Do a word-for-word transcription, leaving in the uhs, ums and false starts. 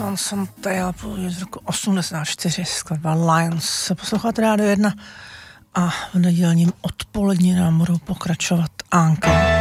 Son Son Tale z roku osmdesát čtyři, skladba Lions. Posloucháte Rádio jedna a v nedělním odpolední nám budou pokračovat Uncle.